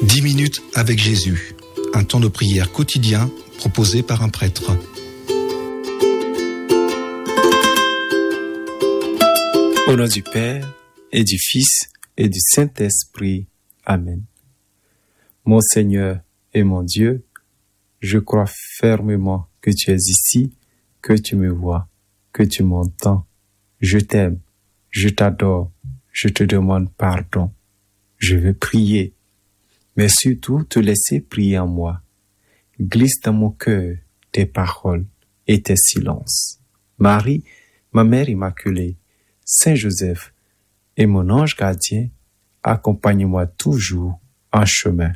10 minutes avec Jésus, un temps de prière quotidien proposé par un prêtre. Au nom du Père, et du Fils, et du Saint-Esprit. Amen. Mon Seigneur et mon Dieu, je crois fermement que tu es ici, que tu me vois, que tu m'entends. Je t'aime, je t'adore, je te demande pardon. Je veux prier, mais surtout te laisser prier en moi. Glisse dans mon cœur tes paroles et tes silences. Marie, ma mère immaculée, Saint Joseph et mon ange gardien, accompagne-moi toujours en chemin.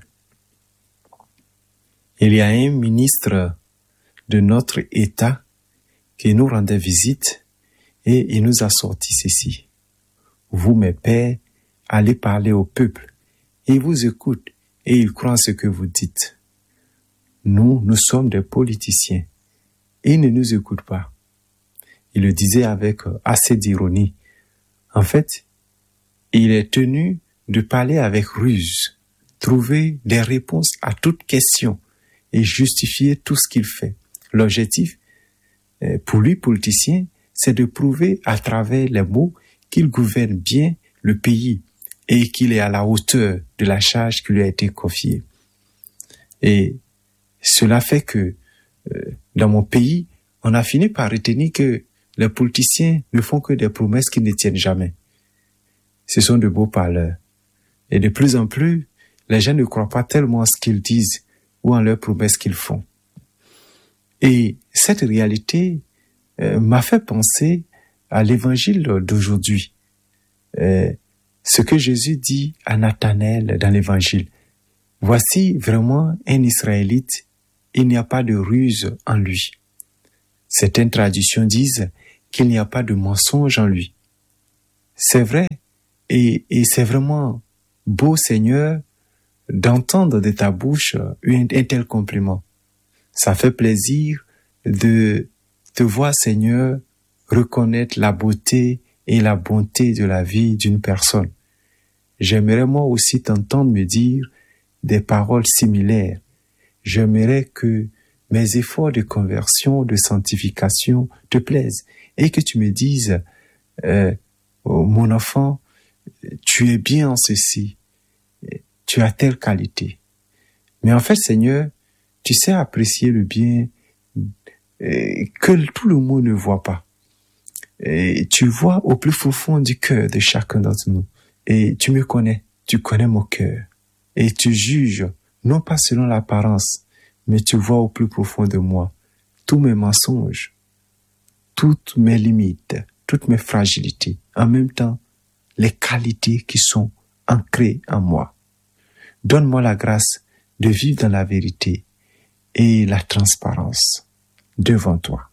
Il y a un ministre de notre État qui nous rendait visite et il nous a sorti ceci. Vous, mes pères, allez parler au peuple. Il vous écoute et il croit en ce que vous dites. Nous sommes des politiciens. Ils ne nous écoutent pas. Il le disait avec assez d'ironie. En fait, il est tenu de parler avec ruse, trouver des réponses à toutes questions et justifier tout ce qu'il fait. L'objectif, pour lui, politicien, c'est de prouver à travers les mots qu'il gouverne bien le pays et qu'il est à la hauteur de la charge qui lui a été confiée. Et cela fait que dans mon pays, on a fini par retenir que les politiciens ne font que des promesses qui ne tiennent jamais. Ce sont de beaux parleurs. Et de plus en plus, les gens ne croient pas tellement à ce qu'ils disent ou en leurs promesses qu'ils font. Et cette réalité m'a fait penser à l'évangile d'aujourd'hui. Ce que Jésus dit à Nathanaël dans l'évangile. Voici vraiment un Israélite, il n'y a pas de ruse en lui. Certaines traductions disent qu'il n'y a pas de mensonge en lui. C'est vrai, et c'est vraiment beau, Seigneur, d'entendre de ta bouche un tel compliment. Ça fait plaisir de te voir, Seigneur, reconnaître la beauté et la bonté de la vie d'une personne. J'aimerais moi aussi t'entendre me dire des paroles similaires. J'aimerais que mes efforts de conversion, de sanctification te plaisent et que tu me dises, mon enfant, tu es bien en ceci, tu as telle qualité. Mais en fait, Seigneur, tu sais apprécier le bien que tout le monde ne voit pas. Et tu vois au plus profond du cœur de chacun d'entre nous. Et tu me connais, tu connais mon cœur. Et tu juges, non pas selon l'apparence, mais tu vois au plus profond de moi tous mes mensonges, toutes mes limites, toutes mes fragilités. En même temps, les qualités qui sont ancrées en moi. Donne-moi la grâce de vivre dans la vérité et la transparence devant toi.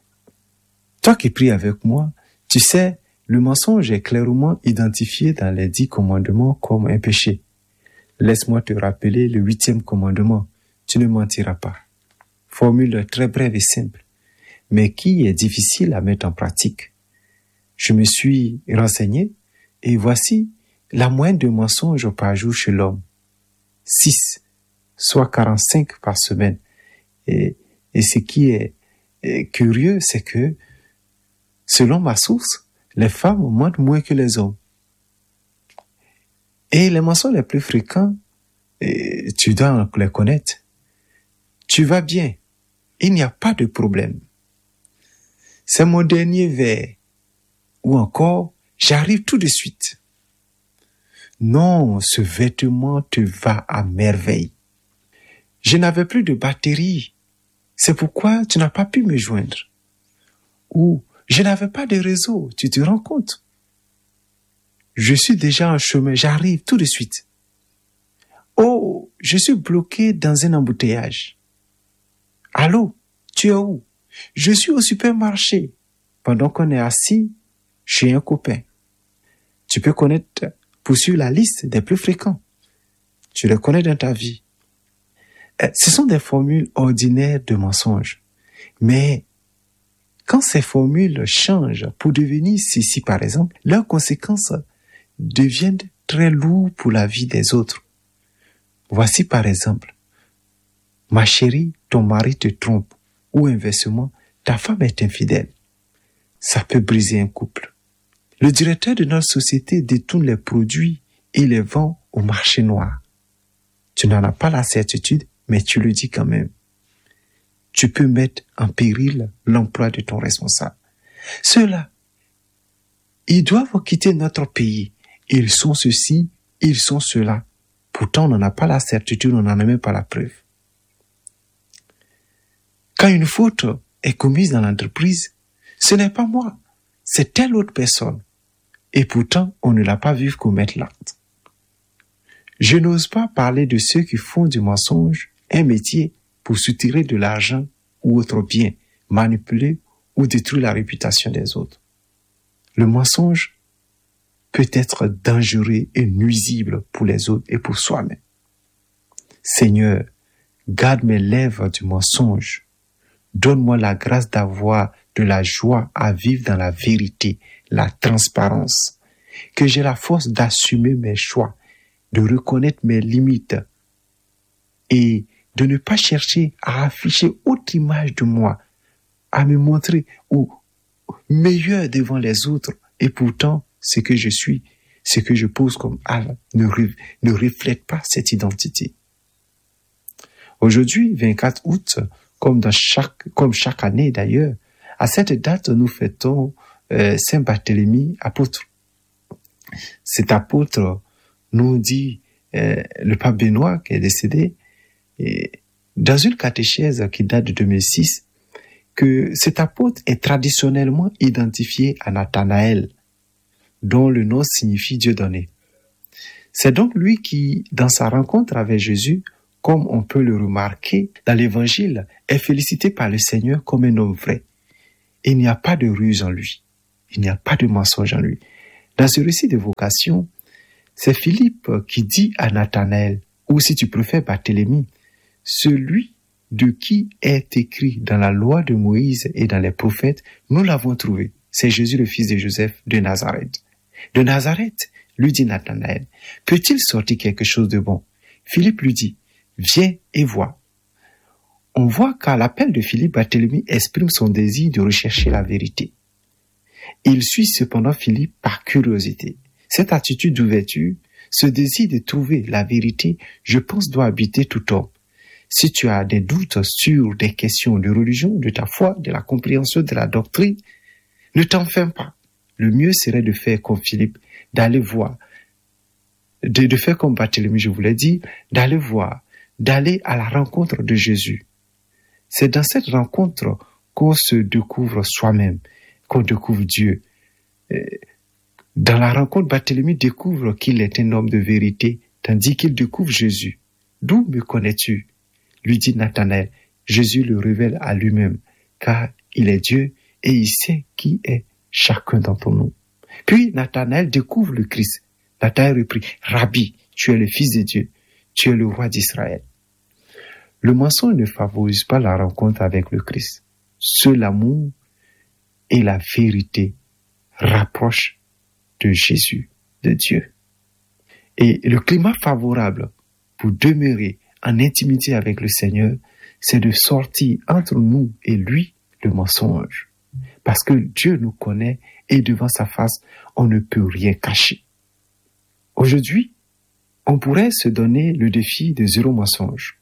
Toi qui pries avec moi, tu sais, le mensonge est clairement identifié dans les 10 commandements comme un péché. Laisse-moi te rappeler le 8e commandement. Tu ne mentiras pas. Formule très brève et simple, mais qui est difficile à mettre en pratique. Je me suis renseigné et voici la moyenne de mensonges par jour chez l'homme. 6, soit 45 par semaine. Et ce qui est curieux, c'est que, selon ma source, les femmes mentent moins que les hommes. Et les mensonges les plus fréquents, tu dois les connaître. Tu vas bien. Il n'y a pas de problème. C'est mon dernier verre. Ou encore, j'arrive tout de suite. Non, ce vêtement te va à merveille. Je n'avais plus de batterie. C'est pourquoi tu n'as pas pu me joindre. Ou, je n'avais pas de réseau, tu te rends compte? Je suis déjà en chemin, j'arrive tout de suite. Oh, je suis bloqué dans un embouteillage. Allô, tu es où? Je suis au supermarché. Pendant qu'on est assis, chez un copain. Tu peux poursuivre la liste des plus fréquents. Tu les connais dans ta vie. Ce sont des formules ordinaires de mensonges. Mais quand ces formules changent pour devenir ceci, par exemple, leurs conséquences deviennent très lourdes pour la vie des autres. Voici par exemple, ma chérie, ton mari te trompe, ou inversement, ta femme est infidèle. Ça peut briser un couple. Le directeur de notre société détourne les produits et les vend au marché noir. Tu n'en as pas la certitude, mais tu le dis quand même. Tu peux mettre en péril l'emploi de ton responsable. Ceux-là, ils doivent quitter notre pays. Ils sont ceci, ils sont cela. Pourtant, on n'en a pas la certitude, on n'en a même pas la preuve. Quand une faute est commise dans l'entreprise, ce n'est pas moi, c'est telle autre personne. Et pourtant, on ne l'a pas vu commettre l'acte. Je n'ose pas parler de ceux qui font du mensonge un métier pour soutirer de l'argent ou autre bien, manipuler ou détruire la réputation des autres. Le mensonge peut être dangereux et nuisible pour les autres et pour soi-même. Seigneur, garde mes lèvres du mensonge. Donne-moi la grâce d'avoir de la joie à vivre dans la vérité, la transparence. Que j'ai la force d'assumer mes choix, de reconnaître mes limites et de ne pas chercher à afficher autre image de moi, à me montrer meilleur devant les autres. Et pourtant, ce que je suis, ce que je pose comme âme ne reflète pas cette identité. Aujourd'hui, 24 août, comme chaque année d'ailleurs, à cette date, nous fêtons Saint Barthélemy, apôtre. Cet apôtre nous dit, le pape Benoît qui est décédé, dans une catéchèse qui date de 2006, que cet apôtre est traditionnellement identifié à Nathanaël, dont le nom signifie Dieu donné. C'est donc lui qui, dans sa rencontre avec Jésus, comme on peut le remarquer dans l'Évangile, est félicité par le Seigneur comme un homme vrai. Il n'y a pas de ruse en lui. Il n'y a pas de mensonge en lui. Dans ce récit de vocation, c'est Philippe qui dit à Nathanaël, ou si tu préfères Barthélemy, celui de qui est écrit dans la loi de Moïse et dans les prophètes, nous l'avons trouvé. C'est Jésus, le fils de Joseph de Nazareth. De Nazareth, lui dit Nathanaël, peut-il sortir quelque chose de bon? Philippe lui dit, viens et vois. On voit qu'à l'appel de Philippe, Barthélemy exprime son désir de rechercher la vérité. Il suit cependant Philippe par curiosité. Cette attitude d'ouverture, ce désir de trouver la vérité, je pense doit habiter tout homme. Si tu as des doutes sur des questions de religion, de ta foi, de la compréhension de la doctrine, ne t'enferme pas. Le mieux serait de faire comme Philippe, d'aller voir, de faire comme Barthélemy, je vous l'ai dit, d'aller voir, d'aller à la rencontre de Jésus. C'est dans cette rencontre qu'on se découvre soi-même, qu'on découvre Dieu. Dans la rencontre, Barthélemy découvre qu'il est un homme de vérité, tandis qu'il découvre Jésus. D'où me connais-tu? Lui dit Nathanaël. Jésus le révèle à lui-même, car il est Dieu et il sait qui est chacun d'entre nous. Puis Nathanaël découvre le Christ. Nathanaël reprit, Rabbi, tu es le Fils de Dieu, tu es le roi d'Israël. Le mensonge ne favorise pas la rencontre avec le Christ. Seul l'amour et la vérité rapprochent de Jésus, de Dieu. Et le climat favorable pour demeurer en intimité avec le Seigneur, c'est de sortir entre nous et lui le mensonge. Parce que Dieu nous connaît et devant sa face, on ne peut rien cacher. Aujourd'hui, on pourrait se donner le défi de zéro mensonge.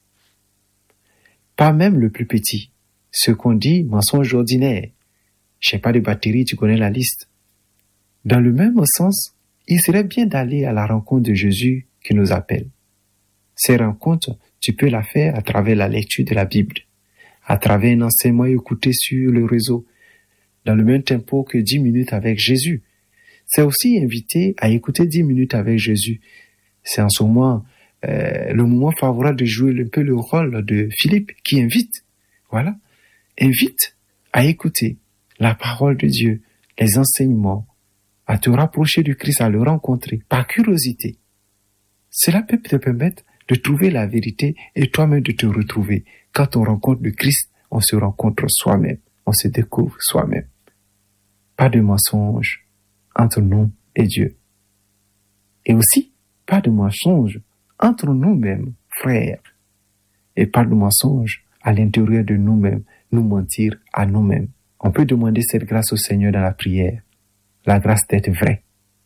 Pas même le plus petit. Ce qu'on dit, mensonge ordinaire. Je n'ai pas de batterie, tu connais la liste. Dans le même sens, il serait bien d'aller à la rencontre de Jésus qui nous appelle. Ces rencontres, tu peux la faire à travers la lecture de la Bible, à travers un enseignement écouté sur le réseau, dans le même tempo que 10 minutes avec Jésus. C'est aussi invité à écouter 10 minutes avec Jésus. C'est en ce moment le moment favorable de jouer un peu le rôle de Philippe qui invite. Voilà. Invite à écouter la parole de Dieu, les enseignements, à te rapprocher du Christ, à le rencontrer par curiosité. Cela peut te permettre de trouver la vérité et toi-même de te retrouver. Quand on rencontre le Christ, on se rencontre soi-même, on se découvre soi-même. Pas de mensonge entre nous et Dieu. Et aussi, pas de mensonge entre nous-mêmes, frères et par le mensonge à l'intérieur de nous-mêmes, nous mentir à nous-mêmes. On peut demander cette grâce au Seigneur dans la prière, la grâce d'être vrai.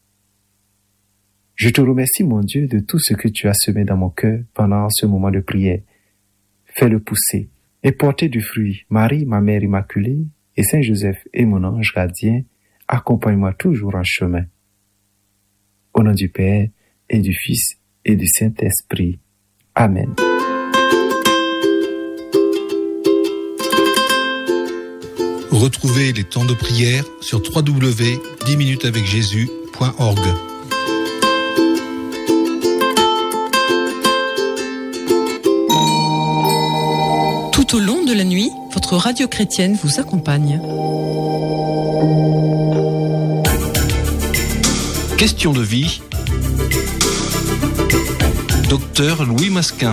Je te remercie, mon Dieu, de tout ce que tu as semé dans mon cœur pendant ce moment de prière. Fais-le pousser et porter du fruit. Marie, ma mère immaculée, et Saint Joseph et mon ange gardien, accompagne-moi toujours en chemin. Au nom du Père et du Fils et du Saint-Esprit. Amen. Retrouvez les temps de prière sur www.10minutesavecjésus.org. Tout au long de la nuit, votre radio chrétienne vous accompagne. Question de vie. Docteur Louis Masquin.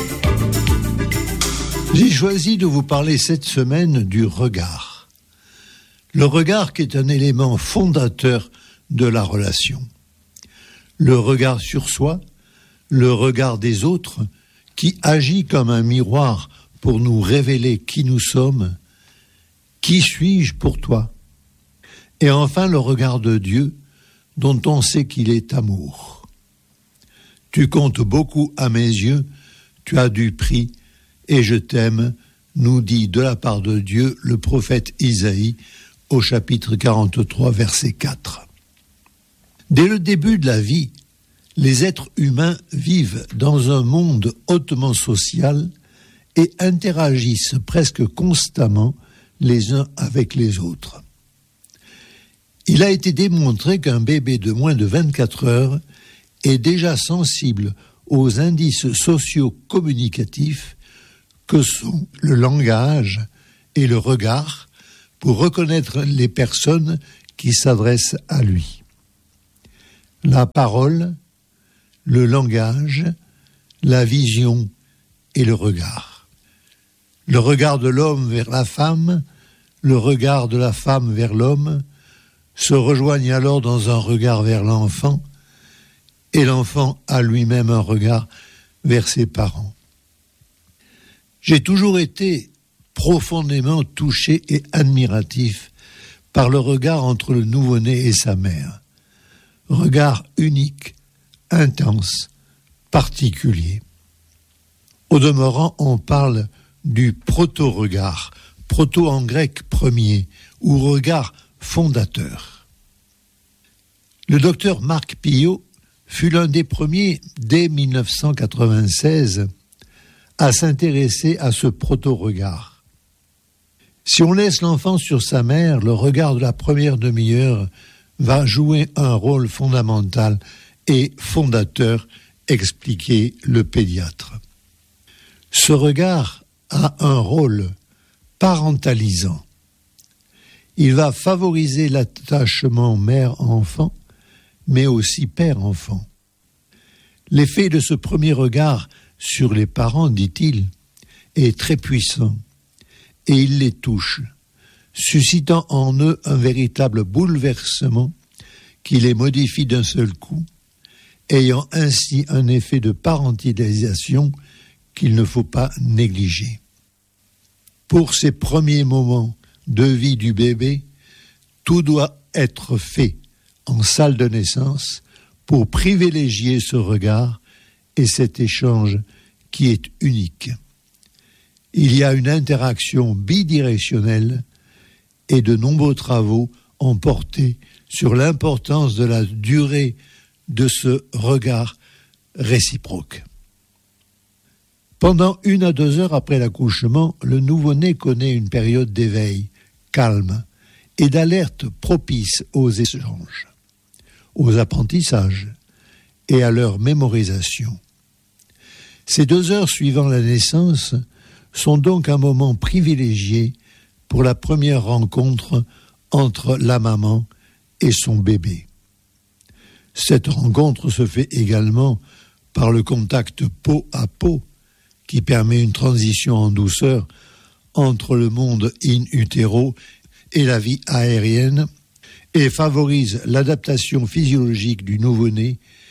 J'ai choisi de vous parler cette semaine du regard. Le regard qui est un élément fondateur de la relation. Le regard sur soi, le regard des autres, qui agit comme un miroir pour nous révéler qui nous sommes. Qui suis-je pour toi ? Et enfin le regard de Dieu, dont on sait qu'il est amour. Tu comptes beaucoup à mes yeux, tu as du prix, et je t'aime, nous dit de la part de Dieu le prophète Isaïe au chapitre 43, verset 4. Dès le début de la vie, les êtres humains vivent dans un monde hautement social et interagissent presque constamment les uns avec les autres. Il a été démontré qu'un bébé de moins de 24 heures est déjà sensible aux indices socio-communicatifs que sont le langage et le regard pour reconnaître les personnes qui s'adressent à lui. La parole, le langage, la vision et le regard. Le regard de l'homme vers la femme, le regard de la femme vers l'homme, se rejoignent alors dans un regard vers l'enfant, et l'enfant a lui-même un regard vers ses parents. J'ai toujours été profondément touché et admiratif par le regard entre le nouveau-né et sa mère. Regard unique, intense, particulier. Au demeurant, on parle du proto-regard, proto en grec premier, ou regard fondateur. Le docteur Marc Pillot fut l'un des premiers, dès 1996, à s'intéresser à ce proto-regard. Si on laisse l'enfant sur sa mère, le regard de la première demi-heure va jouer un rôle fondamental et fondateur, expliquait le pédiatre. Ce regard a un rôle parentalisant. Il va favoriser l'attachement mère-enfant, mais aussi père-enfant. L'effet de ce premier regard sur les parents, dit-il, est très puissant, et il les touche, suscitant en eux un véritable bouleversement qui les modifie d'un seul coup, ayant ainsi un effet de parentalisation qu'il ne faut pas négliger. Pour ces premiers moments de vie du bébé, tout doit être fait en salle de naissance pour privilégier ce regard et cet échange qui est unique. Il y a une interaction bidirectionnelle et de nombreux travaux ont porté sur l'importance de la durée de ce regard réciproque. Pendant 1 à 2 heures après l'accouchement, le nouveau-né connaît une période d'éveil, calme, et d'alerte propice aux échanges, aux apprentissages et à leur mémorisation. Ces 2 heures suivant la naissance sont donc un moment privilégié pour la première rencontre entre la maman et son bébé. Cette rencontre se fait également par le contact peau à peau qui permet une transition en douceur entre le monde in utero et la vie aérienne et favorise l'adaptation physiologique du nouveau-né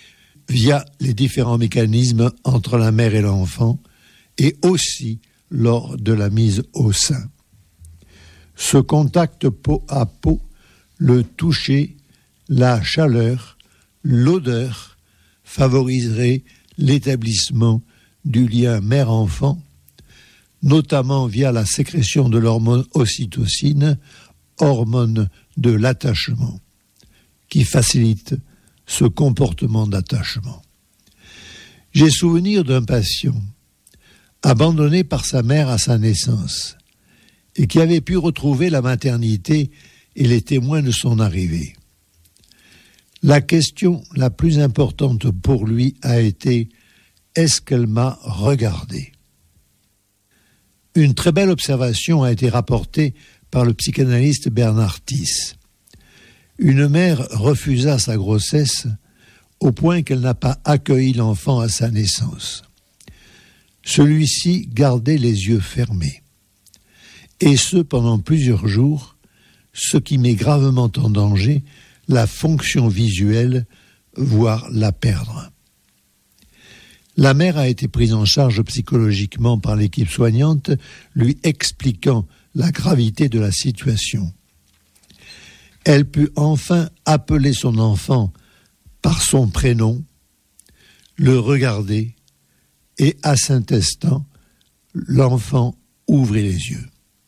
via les différents mécanismes entre la mère et l'enfant et aussi lors de la mise au sein. Ce contact peau à peau, le toucher, la chaleur, l'odeur favoriserait l'établissement du lien mère-enfant, notamment via la sécrétion de l'hormone ocytocine, hormone de l'attachement, qui facilite ce comportement d'attachement. J'ai souvenir d'un patient abandonné par sa mère à sa naissance et qui avait pu retrouver la maternité et les témoins de son arrivée. La question la plus importante pour lui a été « Est-ce qu'elle m'a regardé ?» Une très belle observation a été rapportée par le psychanalyste Bernard Tiss. Une mère refusa sa grossesse au point qu'elle n'a pas accueilli l'enfant à sa naissance. Celui-ci gardait les yeux fermés. Et ce pendant plusieurs jours, ce qui met gravement en danger la fonction visuelle, voire la perdre. La mère a été prise en charge psychologiquement par l'équipe soignante, lui expliquant la gravité de la situation. Elle put enfin appeler son enfant par son prénom, le regarder et, à cet instant, l'enfant ouvrit les yeux.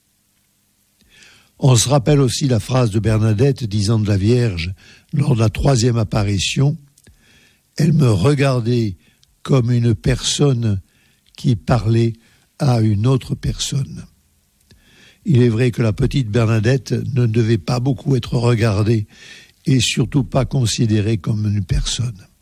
On se rappelle aussi la phrase de Bernadette disant de la Vierge lors de la 3e apparition « Elle me regardait comme une personne qui parlait à une autre personne ». Il est vrai que la petite Bernadette ne devait pas beaucoup être regardée et surtout pas considérée comme une personne.